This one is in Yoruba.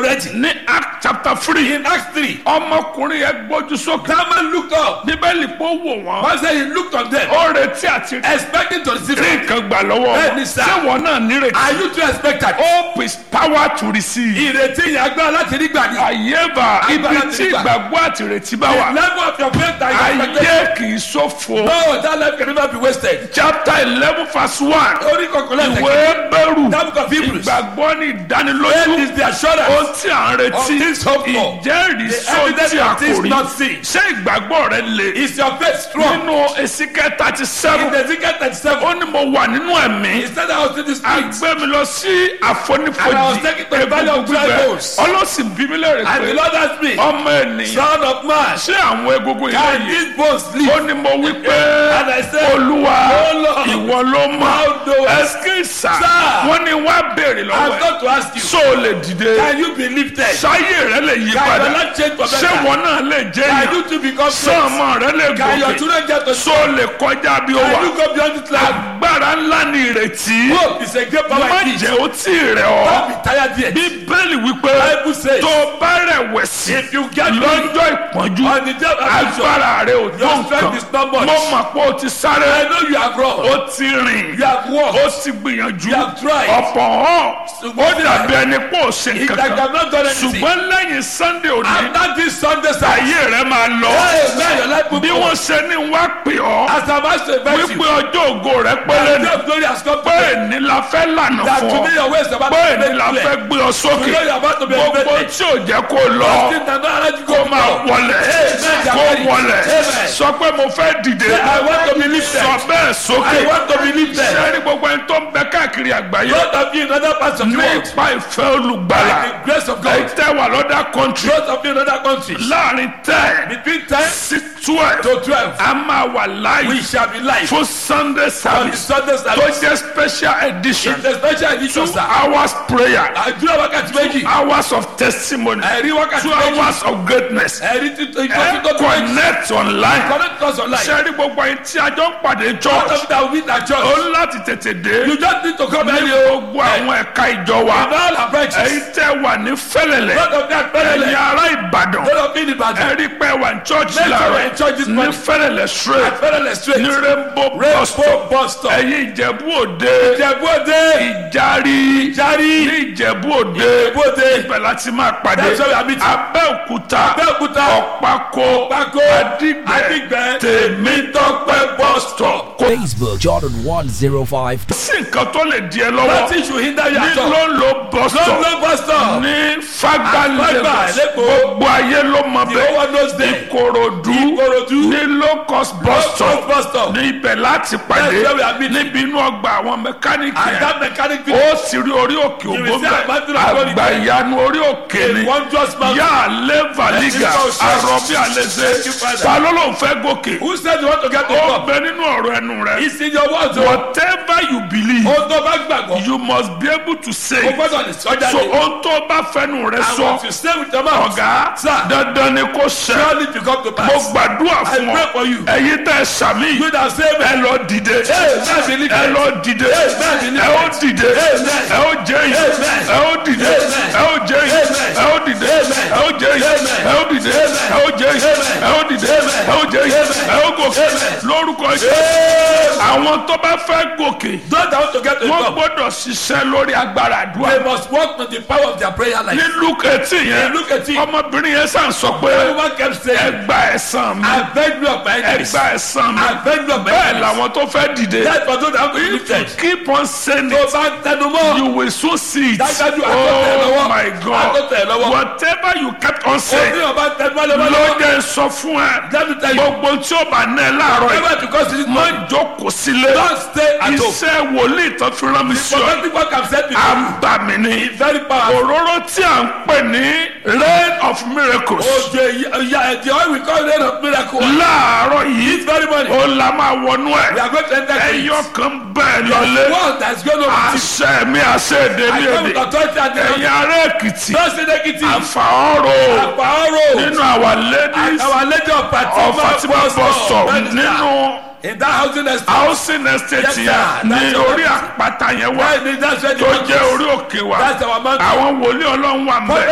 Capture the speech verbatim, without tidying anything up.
ready. ní Act chapter three In Acts three, ọmọkùnrin yẹn gbójú sókè that man looked up. bíbélì pé ó wò wọ́n One said he looked on them, ó retí àti expecting to receive rí it. nǹkan gbà lọ́wọ́ Bẹ́ẹ̀ni wọn sá. ṣé wọn náà nírètí. Are you too expectant? Hope is power to receive. Ìrètí yẹn agbára láti rí gbà ní. àyèbá ibi Agbára tí ti gbà. ìgbàgbọ́ àti ìrètí bá The wà level of your faith and your ayé expectation. kì í ṣòfò. No, that life can never be wasted. chapter eleven verse one Orí kọ̀kọ̀lá ìwé bẹ̀rù That book of Hebrews. ìgbàgbọ́ ní Faith ìdánilójú is the assurance ohun tí à ń retí of things hoped for. ìjẹ́rìí The sóhun evidence tí a of things kò rí not seen. ṣé ìgbàgbọ́ rẹ le. Is your faith strong? nínú Èsíkẹ́ thirty In seven the Ezekiel thirty-seven, ó ní mo wà nínú ẹ̀mí he said I was in the a street. gbé mi lọ sí And I was àfonífojì taken to the valley of dry gbígbẹ bones. ọlọ́sìn bí mi léèrè And the pé Lord asked me, ọmọ ènìyàn Son of man, ṣé àwọn egungun ilé can yìí these bones ó live? ní mo wí pé And I said, olúwa Oh Lord, ìwọ ló mọ̀ thou knowest. ẹsikísà Sir, wọ́n ní wá béèrè I've lọ́wọ́ ẹ̀ got to ask you, ṣó o lè dìde can you be lifted? ṣáyé rẹ lè yí Can padà your life change for ṣé better? wọn náà lè jẹ́ Can èèyàn you too become ṣé great? ọmọ rẹ lè Can your gòkè children get to ṣó o lè kọjá bí ó wà Can you go beyond this life? agbára ńlá ni ìrètí Hope is a great power má in it. jẹ́ ó tí ì rẹ̀ ọ́ Don't be tired yet. bíbélì wípé Bible says, tó o bá rẹ̀wẹ̀sì if you get weak lọ́jọ́ ìpọ́njú on the day of affliction, agbára rẹ ò tó your strength is not nǹkan much. mo mọ̀ pé o ti sáré I know you have run, o ti rìn you have walked, ó sì gbìyànjú you have tried. ọ̀pọ̀ hàn ó dàbí ẹni pé ó ṣe It nǹkan has kan not done anything. ṣùgbọ́n lẹ́yìn Sunday òní After this Sunday service, ayé rẹ máa lọ amen, your life will bí go. wọ́n ṣe ní wá pè ọ́ As I'm asked to invite wípé you, ọjọ́ ògo rẹ the pẹ́lẹ́ day ní of glory has come pé today. èní la fẹ́ lànà That fún today ọ your ways are about pé to èní be la made fẹ́ clear. gbé ọ sókè Today you're about to be gbogbo elevated. tí ò jẹ́ kó lọ Things that don't allow you to kó go máa beyond. wọlẹ̀ Amen. kó wọlẹ̀ Amen. sọ pé mo fẹ́ dìde I want to be lifted. sọ bẹ́ẹ̀ sókè I want to be lifted. sẹ́ni gbogbo ẹni tó ń bẹ káàkiri àgbáyé Both of you in other parts of the ní world, ipa ìfẹ́ olùgbàlà by the grace of èyí God, tẹ́ wà lọ́dà kọ́ńtì both of you in other countries, láàrin ten between ten sí twelve to twelve, a máa wà we láàyè shall be live fún Sunday on the service Sunday tó service. jẹ́ special edition It's a special edition, two sir. hours prayer Àdúrà wákàtí méjì, hours of testimony ẹ̀rí wákàtí two méjì, hours of greatness ẹ̀rí títún ẹ ìtọ́jú tó tó méjì. connect online Connect us online. sẹ́ni gbogbo ẹni tí a jọ ń pàdé Both church of you that will meet at ó church, ń láti tètè dé you just need to come ní early o. gbogbo àwọn ẹ̀ka ìjọ wa In all our branches, ẹ̀yin tẹ́ wà ní fẹ́lẹ̀lẹ̀ both of them ẹ̀yin fẹ́lẹ̀lẹ̀, ará Ìbàdàn both of you in Ìbàdàn, ẹ̀rí pẹ́ wà ní church make sure láàárọ̀ we're in church this ní morning. fẹ́lẹ̀lẹ̀ straight Fẹ́lẹ̀lẹ̀ straight, ní Rainbow bus stop Rainbow bus stop, ẹ̀yin Ìjẹ̀bú Òde Ìjẹ̀bú Òde, Ìjàrí Ìjàrí, ní Ìjẹ̀bú Òde Ìjẹ̀bú Òde, ibẹ̀ láti máa pàdé That's where we are meeting. Abẹ́òkúta Abẹ́òkúta, Ọ̀pákó Ọ̀pákó, Adígbẹ́ Adígbẹ́, Tèmítọ́pẹ́ bus stop kò Facebook Jordan one oh five. sí nǹkan tó lè di ẹ lọ́wọ́ nothing should hinder you ní at all. ló ń lo bus stop London bus stop, ní Fagba Fagba, Lagos Lẹ́kọ̀ọ́. gbogbo ayé ló mọ the bẹ́ẹ̀ whole world knows them. Ìkòròdú Ìkòròdú, ní low cost bus Low stop cost bus stop. ní ibẹ̀ láti pàdé That's where we are meeting. níbi inú ọgbà àwọn mẹkáníìkì And yẹn that mechanic ó people, sì rí orí òkè You will ògbó see a mountain of glory àgbà there. ìyanu orí òkè a ni wondrous mountain. yà á lé valiga Thank you, Father. àròbí àlẹsẹ Thank you, Father. ta ló ló ń fẹ́ gòkè Who said you want to get to ó top? bẹ nínú ọ̀rọ̀ ẹnu rẹ It's in your words o. whatever you believe Ohun tó bá gbàgbọ́, you must be able to say o it. gbọ́dọ̀ lè sọ so jáde. ohun tó bá fẹnu rẹ And sọ what you say with your mouth, ọ̀gá Sir. dandan ni kò ṣẹ surely to come to mo pass. gbàdúrà I fún pray ọ for you. ẹ̀yin tẹ́ sàmì You that say ẹ amen. lọ dìde Amen, believe ẹ it. lọ dìde Amen, ẹ ó dìde Amen. ẹ ó jẹ yìí Amen. ẹ ó dìde Amen. ẹ ó jẹ yìí Amen. ẹ ó dìde Amen. ẹ ó jẹ yìí Amen. ẹ ó dìde Amen. ẹ ó jẹ yìí Amen. ẹ ó dìde Amen. ẹ ó jẹ yìí Amen. ẹ ó gòkè Amen. lórúkọ Jésù Amen. àwọn tó bá fẹ́ gòkè Those that want to get to the wọ́n top, gbọ́dọ̀ ṣiṣẹ́ lórí agbára àdúrà they must work on the power of their prayer life. ní Luke eighteen yẹn Luke eighteen. ọmọbìnrin yẹn sàn sọ pé Everyone kept saying, ẹgbà ẹ̀san mi I beg you of my enemies. ẹgbà ẹ̀san mi I beg you of my bẹ́ẹ̀ enemies. làwọn tó fẹ́ dìde That's for those that want to be if you lifted. keep on saying Tó it bá ń tẹnu mọ́, you will soon see it dájúdájú àtọ́tẹ̀ oh lọ́wọ́. my God Àtọ́tẹ̀ lọ́wọ́. whatever you kept on Òbí saying ọba ń tẹnu mọ́ lọ́wọ́. ló jẹ́ sọ fún ẹ Let me tell you, gbogbo tí ó bá ná ẹ láàárọ̀ yìí never because it is má money. jókòó sílé Don't stay at home. iṣẹ́ wòlíì tó fi rán mi sí ọ Prophetic work I'm said before. àbàmì ni It's very powerful. òróró tí à ń pè ní rain of miracles Ojo ìyá ẹ̀jẹ̀ oil we call rain of miracle. láàárọ̀ yìí It's very money. ó la máa wọnú We ẹ̀ are going to enter into ẹyọ it. kan bẹ́ẹ̀ lọlé One that's going to be àṣẹ mi àṣẹ èdè I mi come with èdè authority and the ẹ̀yin ará Èkìtì Don't say negative. àfàọ́rọ̀ Àpárò. nínú our ladies Our lady of Fatima of Fatima bus stop nínú in that housing estate. housing estate Yes, sir. yẹn ní That's orí our- àpáta yẹn wà Right, that's where the tó mountain jẹ́ is. orí òkè wa That's our mountain. àwọn wòlíì Ọlọ́run wà ń bẹ̀.